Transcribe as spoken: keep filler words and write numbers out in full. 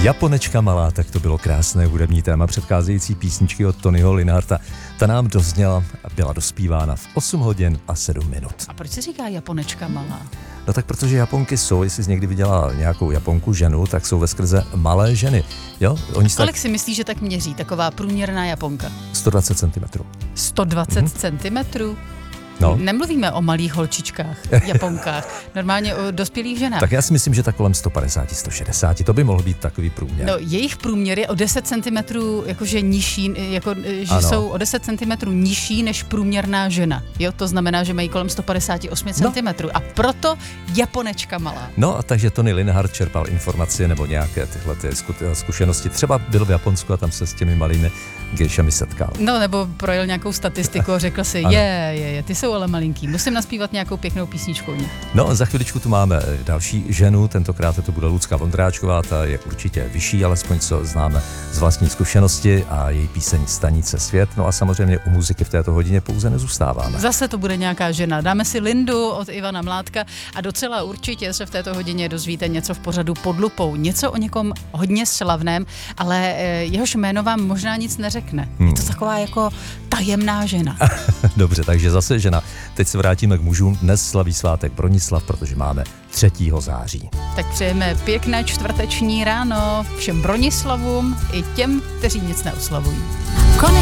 Japonečka malá, tak to bylo krásné hudební téma předcházející písničky od Tonyho Linharta. Ta nám dozněla a byla dospívána v osm hodin a sedm minut. A proč se říká Japonečka malá? No tak protože Japonky jsou, jestli jsi někdy viděla nějakou Japonku ženu, tak jsou veskrze malé ženy. Jo? Oni Kolik tak si myslíš, že tak měří taková průměrná Japonka? sto dvacet centimetrů. sto dvacet mm-hmm. centimetrů? No. Nemluvíme o malých holčičkách, Japonkách, normálně o dospělých ženách. Tak já si myslím, že tak kolem sto padesát, sto šedesát, to by mohl být takový průměr. No, jejich průměr je o deset centimetrů jakože nižší, jako, že ano. jsou o deset centimetrů nižší než průměrná žena. Jo, to znamená, že mají kolem sto padesát osm centimetrů a proto Japonečka malá. No a takže Tony Linhart čerpal informace nebo nějaké tyhle ty zkušenosti. Třeba byl v Japonsku a tam se s těmi malými gejšami setkal. No nebo projel nějakou statistiku a řekl si, je, je, je, ty jsou ale malinký, musím naspívat nějakou pěknou písničku. No za chviličku tu máme další ženu, tentokrát to bude Lucka Vondráčková, ta je určitě vyšší, alespoň co známe z vlastní zkušenosti a její píseň Stanice svět. No a samozřejmě u muziky v této hodině pouze nezůstáváme. Zase to bude nějaká žena. Dáme si Lindu od Ivana Mládka a docela určitě se v této hodině dozvíte něco v pořadu Pod lupou. Něco o někom hodně slavném, ale jehož jméno vám možná nic neřekne. Hmm. Je to taková jako tajemná žena. Dobře, takže zase žena. Teď se vrátíme k mužům. Dnes slaví svátek Bronislav, protože máme třetího září. Tak přejeme pěkné čtvrteční ráno všem Bronislavům i těm, kteří nic neoslavují.